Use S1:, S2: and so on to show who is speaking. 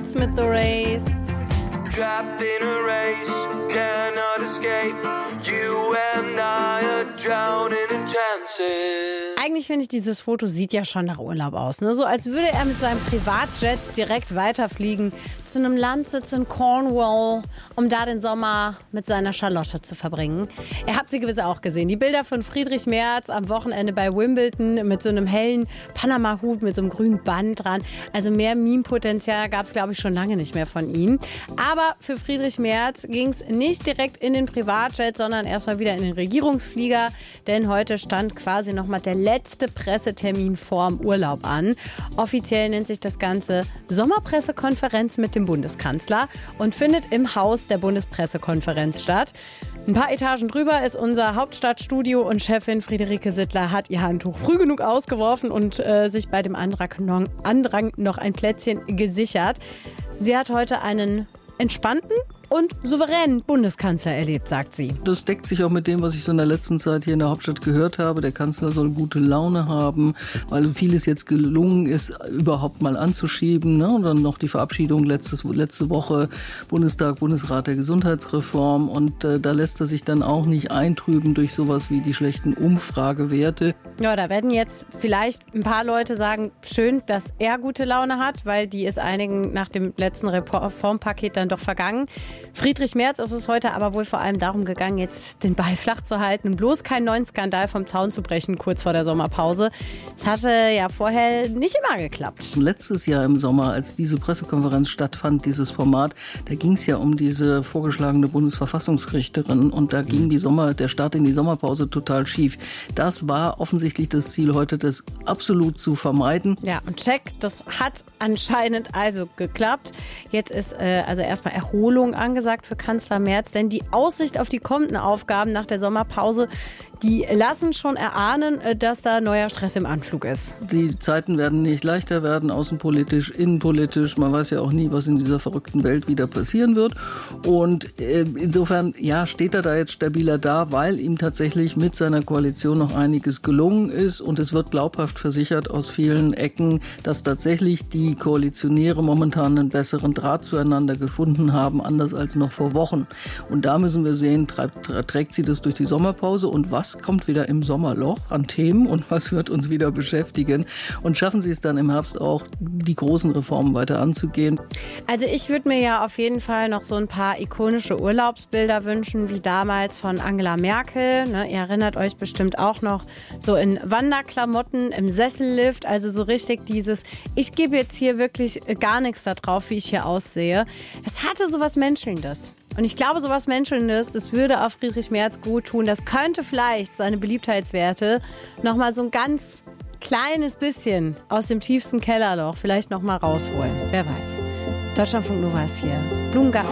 S1: Nights mit The Race.
S2: Trapped in a race, cannot escape. You and I are drowning in chances.
S1: Eigentlich finde ich, dieses Foto sieht ja schon nach Urlaub aus. Ne? So als würde er mit seinem Privatjet direkt weiterfliegen zu einem Landsitz in Cornwall, um da den Sommer mit seiner Charlotte zu verbringen. Ihr habt sie gewiss auch gesehen. Die Bilder von Friedrich Merz am Wochenende bei Wimbledon mit so einem hellen Panama-Hut mit so einem grünen Band dran. Also mehr Meme-Potenzial gab es, glaube ich, schon lange nicht mehr von ihm. Aber für Friedrich Merz ging es nicht direkt in den Privatjet, sondern erstmal wieder in den Regierungsflieger. Denn heute stand quasi nochmal der letzte Pressetermin vorm Urlaub an. Offiziell nennt sich das Ganze Sommerpressekonferenz mit dem Bundeskanzler und findet im Haus der Bundespressekonferenz statt. Ein paar Etagen drüber ist unser Hauptstadtstudio und Chefin Friederike Sittler hat ihr Handtuch früh genug ausgeworfen und sich bei dem Andrang noch ein Plätzchen gesichert. Sie hat heute einen entspannten und souveränen Bundeskanzler erlebt, sagt sie.
S3: Das deckt sich auch mit dem, was ich so in der letzten Zeit hier in der Hauptstadt gehört habe. Der Kanzler soll gute Laune haben, weil vieles jetzt gelungen ist, überhaupt mal anzuschieben. Ne? Und dann noch die Verabschiedung letzte Woche, Bundestag, Bundesrat der Gesundheitsreform. Und da lässt er sich dann auch nicht eintrüben durch sowas wie die schlechten Umfragewerte.
S1: Ja, da werden jetzt vielleicht ein paar Leute sagen, schön, dass er gute Laune hat, weil die ist einigen nach dem letzten Reformpaket dann doch vergangen. Friedrich Merz ist es heute aber wohl vor allem darum gegangen, jetzt den Ball flach zu halten und bloß keinen neuen Skandal vom Zaun zu brechen, kurz vor der Sommerpause. Es hatte ja vorher nicht immer geklappt.
S3: Letztes Jahr im Sommer, als diese Pressekonferenz stattfand, dieses Format, da ging es ja um diese vorgeschlagene Bundesverfassungsrichterin und da ging der Start in die Sommerpause total schief. Das war offensichtlich das Ziel heute, das absolut zu vermeiden.
S1: Ja, und check, das hat anscheinend also geklappt. Jetzt ist also erstmal Erholung angesagt für Kanzler Merz, denn die Aussicht auf die kommenden Aufgaben nach der Sommerpause, die lassen schon erahnen, dass da neuer Stress im Anflug ist.
S3: Die Zeiten werden nicht leichter werden, außenpolitisch, innenpolitisch. Man weiß ja auch nie, was in dieser verrückten Welt wieder passieren wird. Und insofern, ja, steht er da jetzt stabiler da, weil ihm tatsächlich mit seiner Koalition noch einiges gelungen ist. Und es wird glaubhaft versichert aus vielen Ecken, dass tatsächlich die Koalitionäre momentan einen besseren Draht zueinander gefunden haben, anders als noch vor Wochen. Und da müssen wir sehen, trägt sie das durch die Sommerpause und was kommt wieder im Sommerloch an Themen und was wird uns wieder beschäftigen und schaffen sie es dann im Herbst auch, die großen Reformen weiter anzugehen.
S1: Also ich würde mir ja auf jeden Fall noch so ein paar ikonische Urlaubsbilder wünschen, wie damals von Angela Merkel. Ne, ihr erinnert euch bestimmt auch noch, so in Wanderklamotten im Sessellift, also so richtig dieses, ich gebe jetzt hier wirklich gar nichts da drauf, wie ich hier aussehe. Es hatte sowas Menschelndes. Und ich glaube, sowas Menschelndes, das würde auch Friedrich Merz gut tun. Das könnte vielleicht seine Beliebtheitswerte nochmal so ein ganz kleines bisschen aus dem tiefsten Kellerloch vielleicht nochmal rausholen. Wer weiß. Deutschlandfunk Nova ist hier. Blumengarten.